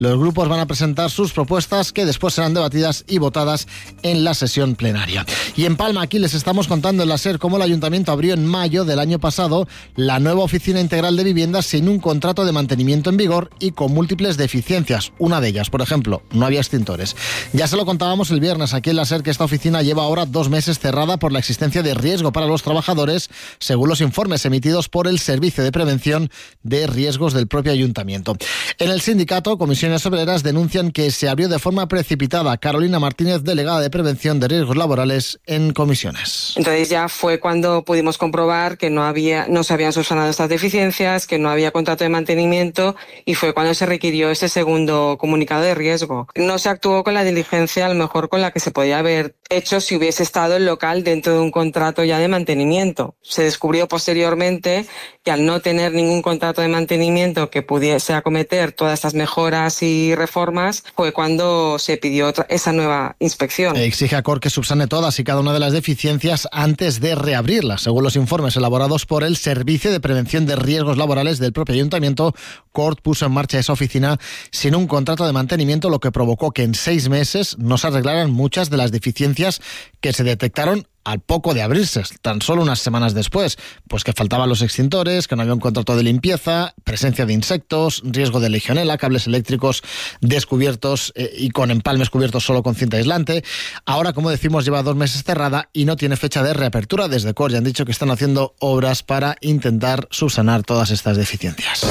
Los grupos van a presentar sus propuestas que después serán debatidas y votadas en la sesión plenaria. Y en Palma, aquí les estamos contando en la SER cómo el Ayuntamiento abrió en mayo del año pasado la nueva oficina integral de viviendas sin un contrato de mantenimiento en vigor y con múltiples deficiencias. Una de ellas, por ejemplo, no había extintores. Ya se lo contábamos el viernes aquí en la SER que esta oficina lleva ahora 2 meses cerrada por la existencia de riesgo para los trabajadores, según los informes emitidos por el Servicio de Prevención de Riesgos del propio Ayuntamiento. En el sindicato, Comisiones Obreras denuncian que se abrió de forma precipitada. Carolina Martínez, delegada de Prevención de Riesgos Laborales en Comisiones. Entonces ya fue cuando pudimos comprobar que no se habían subsanado estas deficiencias, que no había contrato de mantenimiento, y fue cuando se requirió ese segundo comunicado de riesgo. No se actuó con la diligencia, a lo mejor con la que se podía haber hecho si hubiese estado el local dentro de un contrato ya de mantenimiento. Se descubrió posteriormente que al no tener ningún contrato de mantenimiento que pudiese acometer todas estas mejoras y reformas, fue cuando se pidió esa nueva inspección. Exige a COR que subsane todas y cada una de las deficiencias antes de reabrirlas. Según los informes elaborados por el Servicio de Prevención de Riesgos Laborales del propio Ayuntamiento, COR puso en marcha esa oficina sin un contrato de mantenimiento, lo que provocó que en 6 meses no se arreglaran muchas de las deficiencias que se detectaron al poco de abrirse, tan solo unas semanas después, pues que faltaban los extintores, que no había un contrato de limpieza, presencia de insectos, riesgo de legionela, cables eléctricos descubiertos y con empalmes cubiertos solo con cinta aislante. Ahora, como decimos, lleva 2 meses cerrada y no tiene fecha de reapertura. Desde COR ya han dicho que están haciendo obras para intentar subsanar todas estas deficiencias.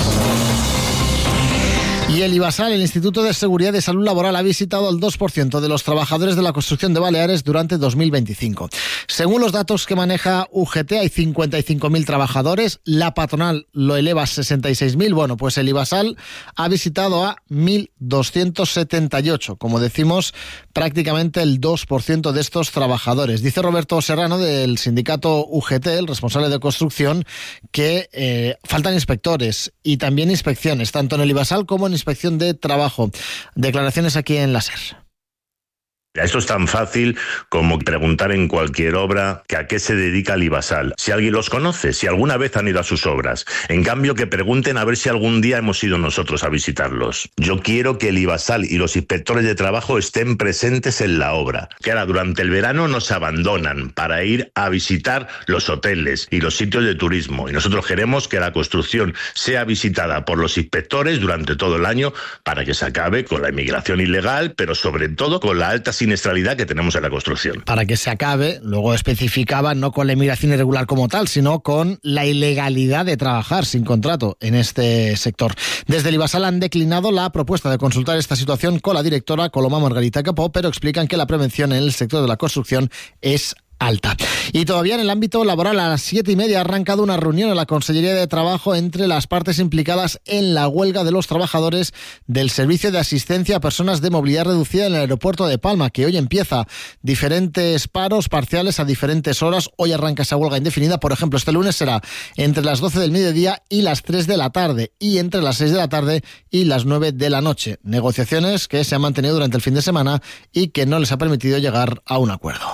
Y el IBASAL, el Instituto de Seguridad y Salud Laboral, ha visitado al 2% de los trabajadores de la construcción de Baleares durante 2025. Según los datos que maneja UGT, hay 55.000 trabajadores, la patronal lo eleva a 66.000. Bueno, pues el IBASAL ha visitado a 1.278, como decimos, prácticamente el 2% de estos trabajadores. Dice Roberto Serrano, del sindicato UGT, el responsable de construcción, que faltan inspectores y también inspecciones, tanto en el IBASAL como en Inspección de Trabajo. Declaraciones aquí en la SER. Esto es tan fácil como preguntar en cualquier obra que a qué se dedica el IBASAL. Si alguien los conoce, si alguna vez han ido a sus obras. En cambio, que pregunten a ver si algún día hemos ido nosotros a visitarlos. Yo quiero que el IBASAL y los inspectores de trabajo estén presentes en la obra. Que ahora, durante el verano, nos abandonan para ir a visitar los hoteles y los sitios de turismo. Y nosotros queremos que la construcción sea visitada por los inspectores durante todo el año para que se acabe con la inmigración ilegal, pero sobre todo con la alta siniestralidad que tenemos en la construcción. Para que se acabe, luego especificaba, no con la inmigración irregular como tal, sino con la ilegalidad de trabajar sin contrato en este sector. Desde el IBASAL han declinado la propuesta de consultar esta situación con la directora Coloma Margarita Capó, pero explican que la prevención en el sector de la construcción es alta. Y todavía en el ámbito laboral, a las 7:30 ha arrancado una reunión en la Consellería de Trabajo entre las partes implicadas en la huelga de los trabajadores del Servicio de Asistencia a Personas de Movilidad Reducida en el aeropuerto de Palma, que hoy empieza diferentes paros parciales a diferentes horas. Hoy arranca esa huelga indefinida. Por ejemplo, este lunes será entre las 12 del mediodía y las 3 de la tarde y entre las 6 de la tarde y las 9 de la noche. Negociaciones que se han mantenido durante el fin de semana y que no les ha permitido llegar a un acuerdo.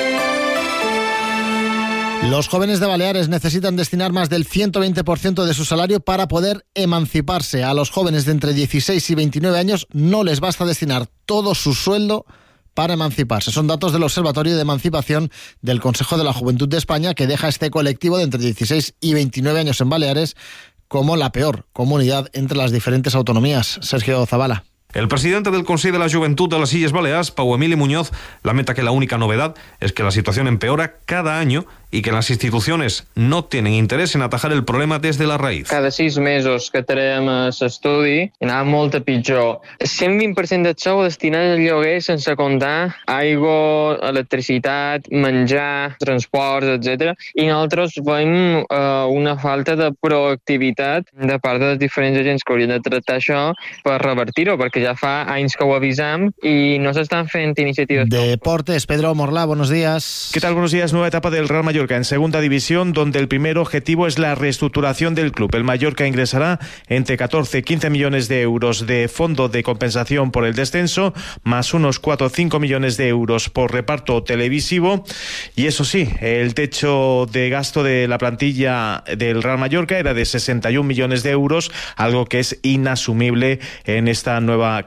Los jóvenes de Baleares necesitan destinar más del 120% de su salario para poder emanciparse. A los jóvenes de entre 16 y 29 años no les basta destinar todo su sueldo para emanciparse. Son datos del Observatorio de Emancipación del Consejo de la Juventud de España, que deja a este colectivo de entre 16 y 29 años en Baleares como la peor comunidad entre las diferentes autonomías. Sergio Zavala. El presidente del Consell de la Juventud de las Illes Balears, Pau Emili Muñoz, lamenta que la única novedad es que la situación empeora cada año y que las instituciones no tienen interés en atajar el problema desde la raíz. Cada 6 mesos que traiem l'estudi anava molt a pitjor. 120% del sou destinat al lloguer sense comptar aigua, electricitat, menjar, transports, etc. I nosaltres veiem una falta de proactivitat de part dels diferents agents que haurien de tractar això per revertir-ho, perquè ja fa anys que ho avisam i no s'estan fent iniciatives. Deportes, Pedro Morlá, buenos días. ¿Qué tal? Buenos días. Nueva etapa del Real Mallorca Mallorca en segunda división, donde el primer objetivo es la reestructuración del club. El Mallorca ingresará entre 14 y 15 millones de euros de fondo de compensación por el descenso, más unos 4 o 5 millones de euros por reparto televisivo. Y eso sí, el techo de gasto de la plantilla del Real Mallorca era de 61 millones de euros, algo que es inasumible en esta nueva